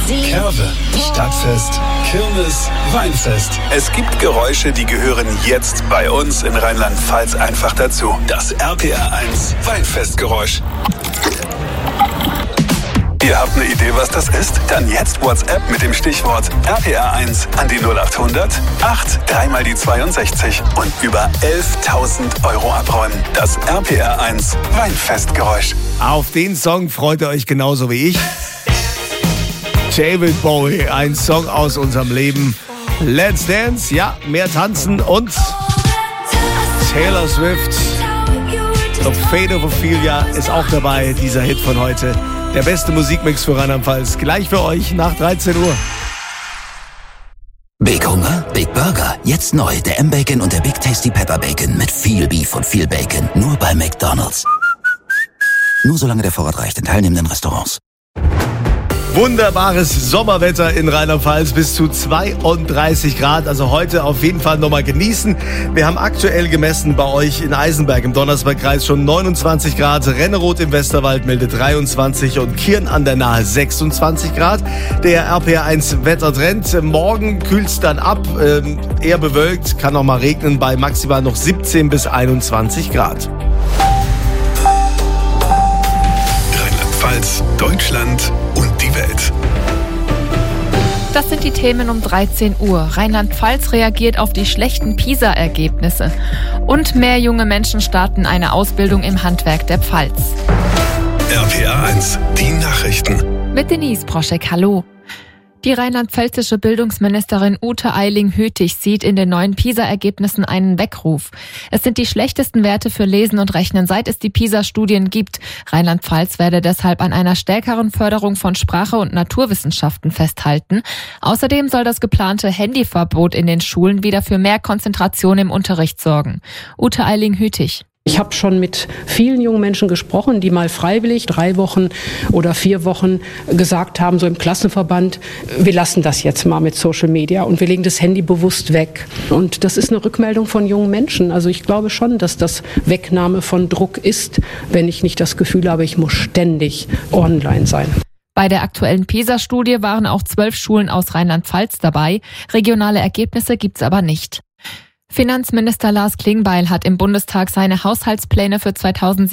Curve, Stadtfest, Kirmes, Weinfest. Es gibt Geräusche, die gehören jetzt bei uns in Rheinland-Pfalz einfach dazu. Das RPR1 Weinfestgeräusch. Ihr habt eine Idee, was das ist? Dann jetzt WhatsApp mit dem Stichwort RPR1 an die 0800 8 3 mal die 62 und über 11.000 € abräumen. Das RPR1 Weinfestgeräusch. Auf den Song freut ihr euch genauso wie ich. David Bowie, ein Song aus unserem Leben. Let's Dance, ja, mehr tanzen und Taylor Swift. The Fate of Ophelia ist auch dabei, dieser Hit von heute. Der beste Musikmix für Rheinland-Pfalz. Gleich für euch nach 13 Uhr. Big Hunger, Big Burger. Jetzt neu, der M-Bacon und der Big Tasty Pepper Bacon mit viel Beef und viel Bacon. Nur bei McDonald's. Nur solange der Vorrat reicht in teilnehmenden Restaurants. Wunderbares Sommerwetter in Rheinland-Pfalz, bis zu 32 Grad. Also heute auf jeden Fall nochmal genießen. Wir haben aktuell gemessen bei euch in Eisenberg im Donnersbergkreis schon 29 Grad. Renneroth im Westerwald meldet 23 und Kirn an der Nahe 26 Grad. Der RPR1 Wettertrend. Morgen kühlt es dann ab, eher bewölkt, kann noch mal regnen bei maximal noch 17 bis 21 Grad. Rheinland-Pfalz, Deutschland und die Welt. Das sind die Themen um 13 Uhr. Rheinland-Pfalz reagiert auf die schlechten PISA-Ergebnisse. Und mehr junge Menschen starten eine Ausbildung im Handwerk der Pfalz. RPR1, die Nachrichten. Mit Denise Proschek, hallo. Die rheinland-pfälzische Bildungsministerin Ute Eiling-Hütig sieht in den neuen PISA-Ergebnissen einen Weckruf. Es sind die schlechtesten Werte für Lesen und Rechnen, seit es die PISA-Studien gibt. Rheinland-Pfalz werde deshalb an einer stärkeren Förderung von Sprache und Naturwissenschaften festhalten. Außerdem soll das geplante Handyverbot in den Schulen wieder für mehr Konzentration im Unterricht sorgen. Ute Eiling-Hütig. Ich habe schon mit vielen jungen Menschen gesprochen, die mal freiwillig 3 Wochen oder 4 Wochen gesagt haben, so im Klassenverband, wir lassen das jetzt mal mit Social Media und wir legen das Handy bewusst weg. Und das ist eine Rückmeldung von jungen Menschen. Also ich glaube schon, dass das Wegnahme von Druck ist, wenn ich nicht das Gefühl habe, ich muss ständig online sein. Bei der aktuellen PISA-Studie waren auch 12 Schulen aus Rheinland-Pfalz dabei. Regionale Ergebnisse gibt's aber nicht. Finanzminister Lars Klingbeil hat im Bundestag seine Haushaltspläne für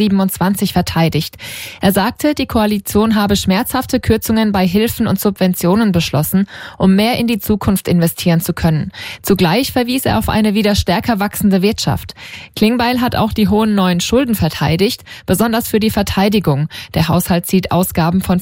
2027 verteidigt. Er sagte, die Koalition habe schmerzhafte Kürzungen bei Hilfen und Subventionen beschlossen, um mehr in die Zukunft investieren zu können. Zugleich verwies er auf eine wieder stärker wachsende Wirtschaft. Klingbeil hat auch die hohen neuen Schulden verteidigt, besonders für die Verteidigung. Der Haushalt sieht Ausgaben von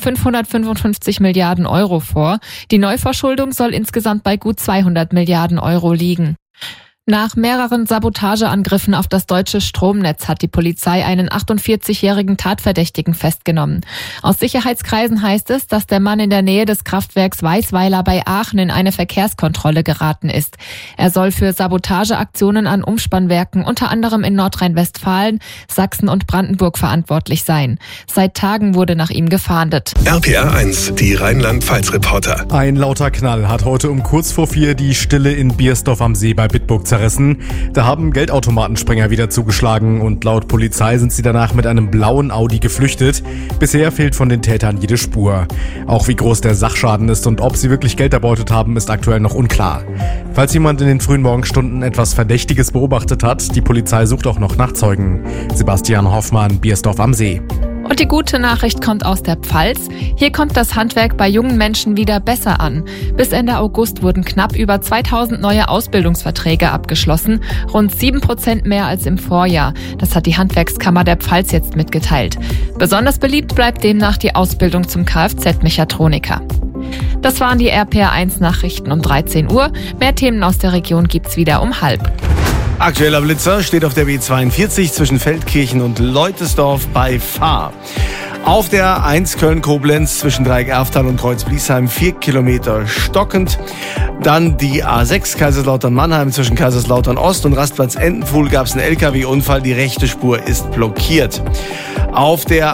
555 Milliarden € vor. Die Neuverschuldung soll insgesamt bei gut 200 Milliarden € liegen. Nach mehreren Sabotageangriffen auf das deutsche Stromnetz hat die Polizei einen 48-jährigen Tatverdächtigen festgenommen. Aus Sicherheitskreisen heißt es, dass der Mann in der Nähe des Kraftwerks Weißweiler bei Aachen in eine Verkehrskontrolle geraten ist. Er soll für Sabotageaktionen an Umspannwerken unter anderem in Nordrhein-Westfalen, Sachsen und Brandenburg verantwortlich sein. Seit Tagen wurde nach ihm gefahndet. RPR1, die Rheinland-Pfalz-Reporter. Ein lauter Knall hat heute um kurz vor 4 die Stille in Biersdorf am See bei Bitburg zerrissen. Da haben Geldautomatensprenger wieder zugeschlagen und laut Polizei sind sie danach mit einem blauen Audi geflüchtet. Bisher fehlt von den Tätern jede Spur. Auch wie groß der Sachschaden ist und ob sie wirklich Geld erbeutet haben, ist aktuell noch unklar. Falls jemand in den frühen Morgenstunden etwas Verdächtiges beobachtet hat, die Polizei sucht auch noch nach Zeugen. Sebastian Hoffmann, Biersdorf am See. Und die gute Nachricht kommt aus der Pfalz. Hier kommt das Handwerk bei jungen Menschen wieder besser an. Bis Ende August wurden knapp über 2000 neue Ausbildungsverträge abgeschlossen, rund 7% mehr als im Vorjahr. Das hat die Handwerkskammer der Pfalz jetzt mitgeteilt. Besonders beliebt bleibt demnach die Ausbildung zum Kfz-Mechatroniker. Das waren die RPR1-Nachrichten um 13 Uhr. Mehr Themen aus der Region gibt's wieder um 12:30. Aktueller Blitzer steht auf der B42 zwischen Feldkirchen und Leutesdorf bei Fahr. Auf der 1 Köln-Koblenz zwischen Dreieck-Erftal und Kreuz-Bliesheim 4 Kilometer stockend. Dann die A6 Kaiserslautern-Mannheim zwischen Kaiserslautern-Ost und Rastplatz-Entenpfuhl gab es einen LKW-Unfall. Die rechte Spur ist blockiert. Auf der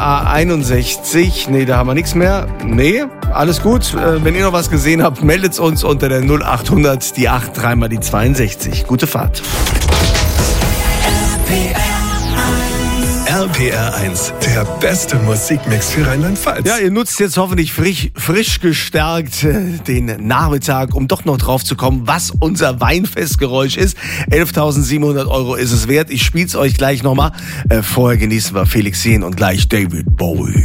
A61, da haben wir nichts mehr. Alles gut. Wenn ihr noch was gesehen habt, meldet's uns unter der 0800 die 8 3 mal die 62. Gute Fahrt. RPR1 RPR 1, der beste Musikmix für Rheinland-Pfalz. Ja, ihr nutzt jetzt hoffentlich frisch gestärkt den Nachmittag, um doch noch drauf zu kommen, was unser Weinfestgeräusch ist. 11.700 € ist es wert. Ich spiel's euch gleich nochmal. Vorher genießen wir Felix Jähn und gleich David Bowie.